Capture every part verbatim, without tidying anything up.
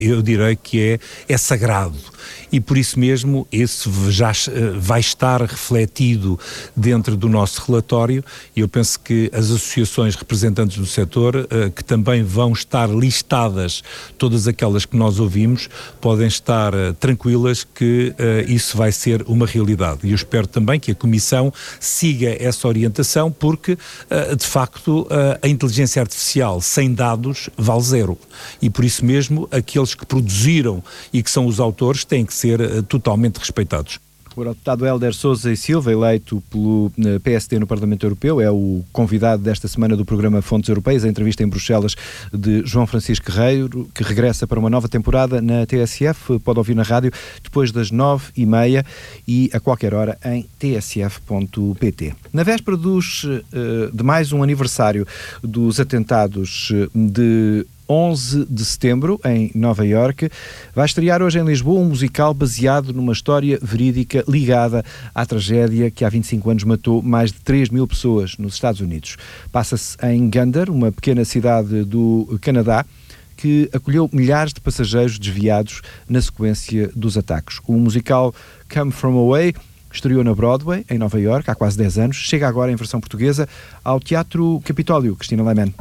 eu direi que é, é sagrado. E por isso mesmo, esse já vai estar refletido dentro do nosso relatório, e eu penso que as associações representantes do setor, que também vão estar listadas, todas aquelas que nós ouvimos, podem estar tranquilas que isso vai ser uma realidade. E eu espero também que a Comissão siga essa orientação, porque, de facto, a inteligência artificial sem dados vale zero. E por isso mesmo, aqueles que produziram e que são os autores têm que ser uh, totalmente respeitados. O deputado Hélder Sousa e Silva, eleito pelo P S D no Parlamento Europeu, é o convidado desta semana do programa Fontes Europeias, a entrevista em Bruxelas de João Francisco Guerreiro, que regressa para uma nova temporada na T S F. Pode ouvir na rádio depois das nove e meia e a qualquer hora em t s f ponto p t. Na véspera dos, de mais um aniversário dos atentados de onze de setembro, em Nova Iorque, vai estrear hoje em Lisboa um musical baseado numa história verídica ligada à tragédia que há vinte e cinco anos matou mais de três mil pessoas nos Estados Unidos. Passa-se em Gander, uma pequena cidade do Canadá, que acolheu milhares de passageiros desviados na sequência dos ataques. O musical Come From Away estreou na Broadway, em Nova Iorque, há quase dez anos. Chega agora em versão portuguesa ao Teatro Capitólio. Cristina Lehmann.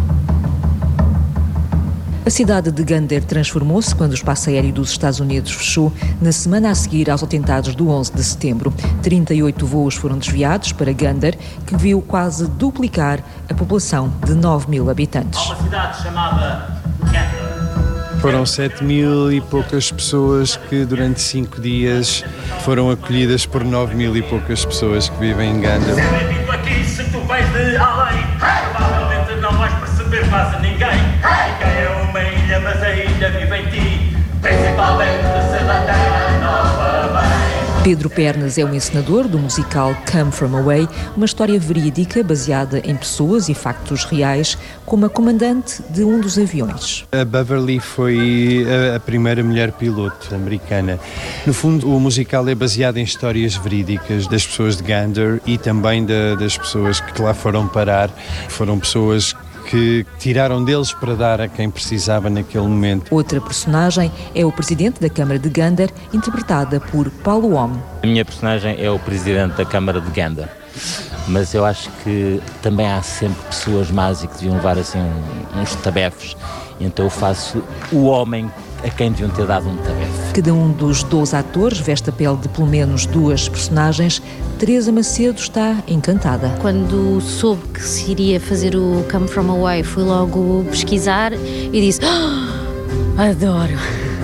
A cidade de Gander transformou-se quando o espaço aéreo dos Estados Unidos fechou na semana a seguir aos atentados do onze de setembro. trinta e oito voos foram desviados para Gander, que viu quase duplicar a população de nove mil habitantes. Há uma cidade chamada Gander. Foram sete mil e poucas pessoas que durante cinco dias foram acolhidas por nove mil e poucas pessoas que vivem em Gander. Se é bem-vindo aqui, se tu vais de além, provavelmente não vais perceber quase ninguém. É uma ilha, mas a ilha vive em ti, principalmente se da terra nova bem. Pedro Pernas é o encenador do musical Come From Away, uma história verídica baseada em pessoas e factos reais, como a comandante de um dos aviões. A Beverly foi a primeira mulher piloto americana. No fundo, o musical é baseado em histórias verídicas das pessoas de Gander e também da, das pessoas que lá foram parar. Foram pessoas que tiraram deles para dar a quem precisava naquele momento. Outra personagem é o presidente da Câmara de Gander, interpretada por Paulo Homme. A minha personagem é o presidente da Câmara de Gander, mas eu acho que também há sempre pessoas más e que deviam levar assim uns tabefes, então eu faço o homem a quem deviam ter dado um tabefe. Cada um dos doze atores veste a pele de pelo menos duas personagens. Teresa Macedo está encantada. Quando soube que se iria fazer o Come From Away, fui logo pesquisar e disse: oh, adoro!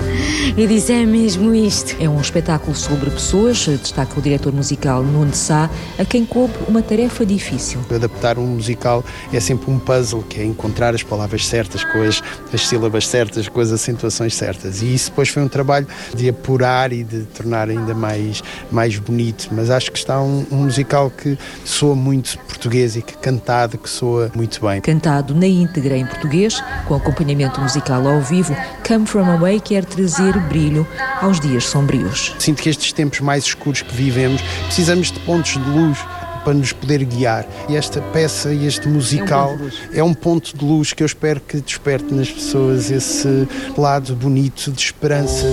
E disse: é mesmo isto. É um espetáculo sobre pessoas, destaca o diretor musical Nuno Sá, a quem coube uma tarefa difícil. Adaptar um musical é sempre um puzzle, que é encontrar as palavras certas, com as, as sílabas certas, com as acentuações certas. E isso depois foi um trabalho de apurar e de tornar ainda mais, mais bonito. Mas acho que está um, um musical que soa muito português e que cantado, que soa muito bem. Cantado na íntegra em português, com acompanhamento musical ao vivo, Come From Away quer trazer brilho aos dias sombrios. Sinto que estes tempos mais escuros que vivemos, precisamos de pontos de luz para nos poder guiar. E esta peça e este musical é um ponto de luz que eu espero que desperte nas pessoas esse lado bonito de esperança.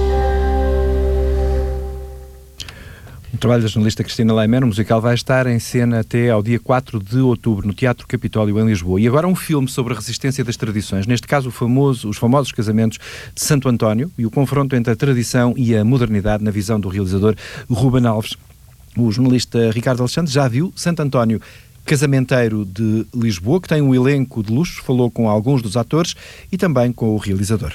O trabalho da jornalista Cristina Lehmann, o musical vai estar em cena até ao dia quatro de outubro, no Teatro Capitólio, em Lisboa. E agora um filme sobre a resistência das tradições, neste caso o famoso, os famosos casamentos de Santo António e o confronto entre a tradição e a modernidade na visão do realizador Ruben Alves. O jornalista Ricardo Alexandre já viu Santo António, casamenteiro de Lisboa, que tem um elenco de luxo, falou com alguns dos atores e também com o realizador.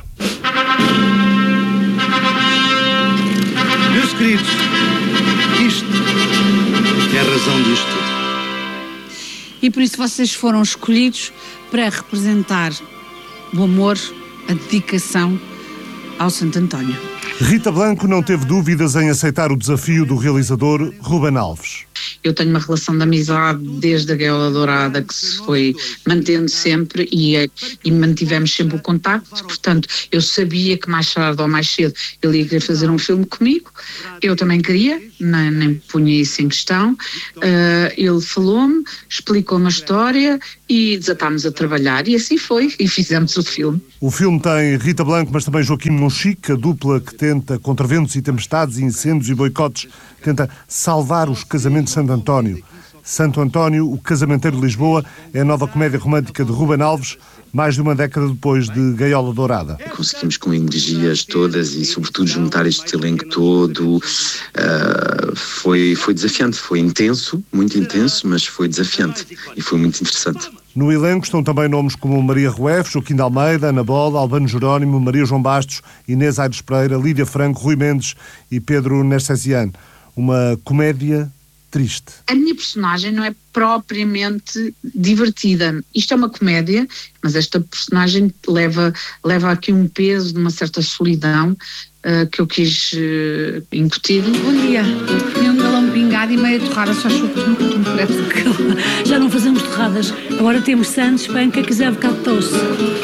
Meus queridos, isto é a razão disto tudo. E por isso vocês foram escolhidos para representar o amor, a dedicação ao Santo António. Rita Blanco não teve dúvidas em aceitar o desafio do realizador Ruben Alves. Eu tenho uma relação de amizade desde a Gaiola Dourada que se foi mantendo sempre e, e mantivemos sempre o contacto, portanto eu sabia que mais tarde ou mais cedo ele ia querer fazer um filme comigo, eu também queria, nem, nem punha isso em questão, uh, ele falou-me, explicou-me a história e desatámos a trabalhar e assim foi, e fizemos o filme. O filme tem Rita Blanco, mas também Joaquim Monchique, a dupla que tenta, contra ventos e tempestades, incêndios e boicotes, tenta salvar os casamentos de Santo António. Santo António, o casamenteiro de Lisboa, é a nova comédia romântica de Ruben Alves, mais de uma década depois de Gaiola Dourada. Conseguimos com energias todas e sobretudo juntar este elenco todo, uh, foi, foi desafiante, foi intenso, muito intenso, mas foi desafiante e foi muito interessante. No elenco estão também nomes como Maria Rueff, Joaquim de Almeida, Ana Bola, Albano Jerónimo, Maria João Bastos, Inês Aires Pereira, Lídia Franco, Rui Mendes e Pedro Nercesian. Uma comédia triste. A minha personagem não é propriamente divertida. Isto é uma comédia, mas esta personagem leva, leva aqui um peso de uma certa solidão uh, que eu quis uh, incutir. Bom dia. E um galão pingado e meia torrada, só chupa. Já não fazemos torradas. Agora temos sandes, panca, quiser bocado de toast.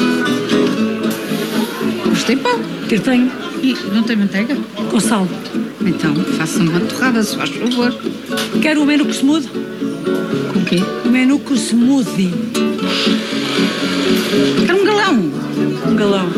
Mas tem pão. Que eu tenho. E não tem manteiga? Com sal. Então, faça uma torrada, se faz favor. Quero o menu smoothie? Com o quê? O menu smoothie. É um galão. Um galão.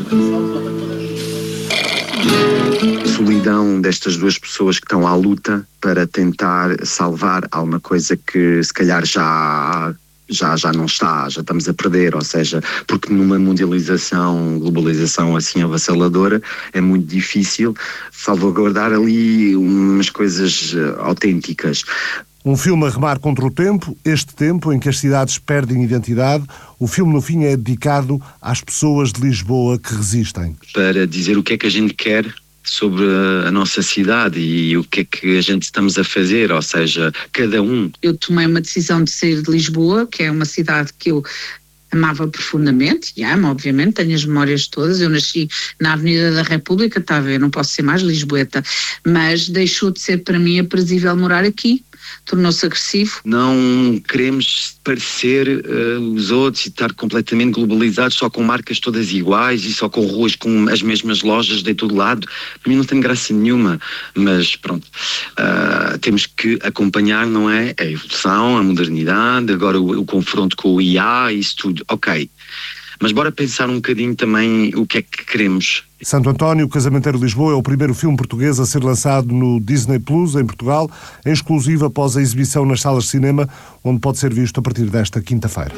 A solidão destas duas pessoas que estão à luta para tentar salvar alguma coisa que se calhar já... Já, já não está, já estamos a perder, ou seja, porque numa mundialização, globalização assim avassaladora, é muito difícil salvaguardar ali umas coisas autênticas. Um filme a remar contra o tempo, este tempo em que as cidades perdem identidade. O filme, no fim, é dedicado às pessoas de Lisboa que resistem. Para dizer o que é que a gente quer sobre a nossa cidade e o que é que a gente estamos a fazer, ou seja, cada um. Eu tomei uma decisão de sair de Lisboa, que é uma cidade que eu amava profundamente, e amo, obviamente, tenho as memórias todas. Eu nasci na Avenida da República, está a ver, não posso ser mais lisboeta, mas deixou de ser para mim aprazível morar aqui. Tornou-se agressivo. Não queremos parecer uh, os outros e estar completamente globalizados, só com marcas todas iguais e só com ruas com as mesmas lojas de todo lado. Para mim não tem graça nenhuma, mas pronto, uh, temos que acompanhar, não é? A evolução, a modernidade, agora o, o confronto com o I A, isso tudo, ok. Mas bora pensar um bocadinho também o que é que queremos. Santo António, o Casamenteiro de Lisboa, é o primeiro filme português a ser lançado no Disney Plus, em Portugal, em exclusivo após a exibição nas salas de cinema, onde pode ser visto a partir desta quinta-feira.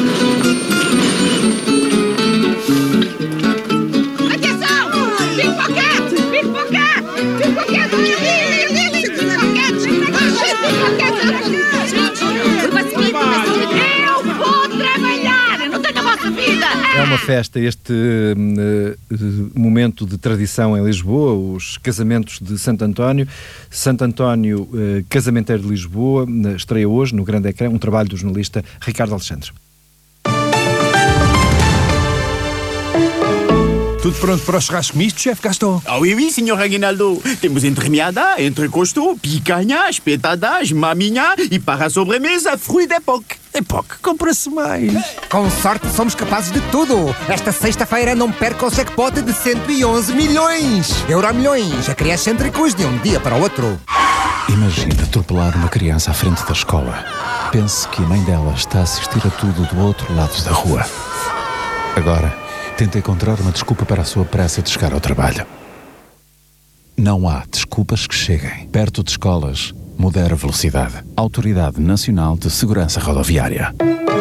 Atenção! Pickpocket! Pickpocket! Pickpocket! Eu vou trabalhar! Eu não tenho a vossa vida! É uma festa este uh, momento de tradição em Lisboa, os casamentos de Santo António. Santo António, uh, Casamenteiro de Lisboa, uh, estreia hoje no grande ecrã, um trabalho do jornalista Ricardo Alexandre. Tudo pronto para o churrasco misto, chefe Gaston? Ah oui, oui, senhor Aguinaldo. Temos entremeada, entrecosto, picanha, espetadas, maminha e para a sobremesa, fruit d'époque. Époque, compra-se mais. Com sorte somos capazes de tudo. Esta sexta-feira não perca o jackpot de cento e onze milhões. Euromilhões, acresce entrecos de um dia para o outro. Imagina atropelar uma criança à frente da escola. Pense que a mãe dela está a assistir a tudo do outro lado da rua. Agora, tenta encontrar uma desculpa para a sua pressa de chegar ao trabalho. Não há desculpas que cheguem. Perto de escolas, modera a velocidade. Autoridade Nacional de Segurança Rodoviária.